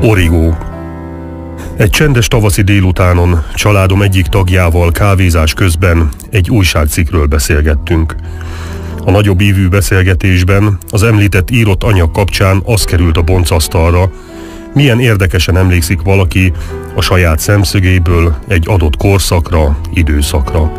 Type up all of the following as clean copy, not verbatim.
Origo. Egy csendes tavaszi délutánon családom egyik tagjával kávézás közben egy újságcikkről beszélgettünk. A nagyobb ívű beszélgetésben az említett írott anyag kapcsán az került a boncasztalra, milyen érdekesen emlékszik valaki a saját szemszögéből egy adott korszakra, időszakra.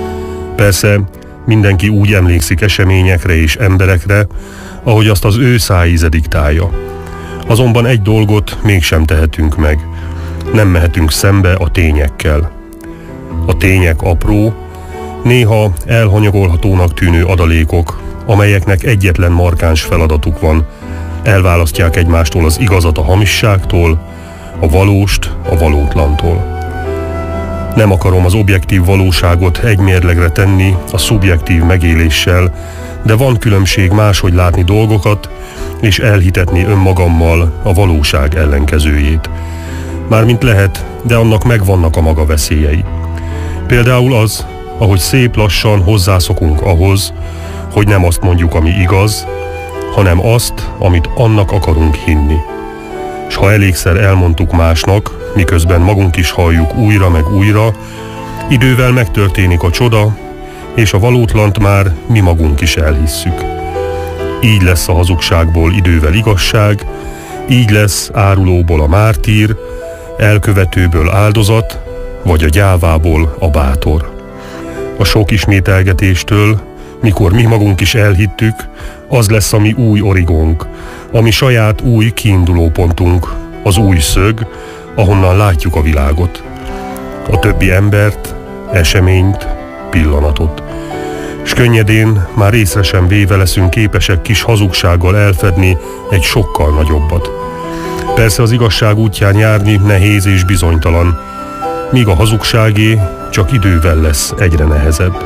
Persze mindenki úgy emlékszik eseményekre és emberekre, ahogy azt az ő szájíze diktálja. Azonban egy dolgot mégsem tehetünk meg. Nem mehetünk szembe a tényekkel. A tények apró, néha elhanyagolhatónak tűnő adalékok, amelyeknek egyetlen markáns feladatuk van. Elválasztják egymástól az igazat a hamisságtól, a valóst a valótlantól. Nem akarom az objektív valóságot egy mérlegre tenni a szubjektív megéléssel, de van különbség máshogy látni dolgokat, és elhitetni önmagammal a valóság ellenkezőjét. Mármint lehet, de annak megvannak a maga veszélyei. Például az, ahogy szép lassan hozzászokunk ahhoz, hogy nem azt mondjuk, ami igaz, hanem azt, amit annak akarunk hinni. S ha elégszer elmondtuk másnak, miközben magunk is halljuk újra meg újra, idővel megtörténik a csoda, és a valótlant már mi magunk is elhisszük. Így lesz a hazugságból idővel igazság, így lesz árulóból a mártír, elkövetőből áldozat, vagy a gyávából a bátor. A sok ismételgetéstől, mikor mi magunk is elhittük, az lesz a mi új origónk, ami saját új kiindulópontunk, az új szög, ahonnan látjuk a világot. A többi embert, eseményt, pillanatot. S könnyedén, már észre sem véve leszünk képesek kis hazugsággal elfedni egy sokkal nagyobbat. Persze az igazság útján járni nehéz és bizonytalan, míg a hazugságé csak idővel lesz egyre nehezebb.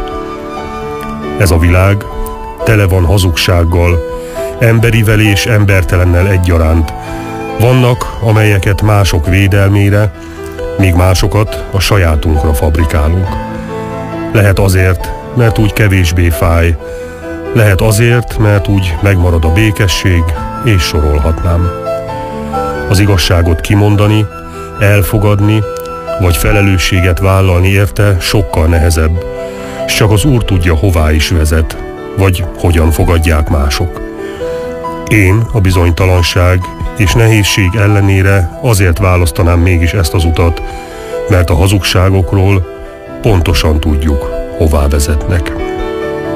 Ez a világ tele van hazugsággal, emberivel és embertelennel egyaránt. Vannak, amelyeket mások védelmére, míg másokat a sajátunkra fabrikálunk. Lehet azért, mert úgy kevésbé fáj, lehet azért, mert úgy megmarad a békesség, és sorolhatnám. Az igazságot kimondani, elfogadni, vagy felelősséget vállalni érte sokkal nehezebb, s csak az Úr tudja, hová is vezet, vagy hogyan fogadják mások. Én a bizonytalanság és nehézség ellenére azért választanám mégis ezt az utat, mert a hazugságokról pontosan tudjuk, hová vezetnek.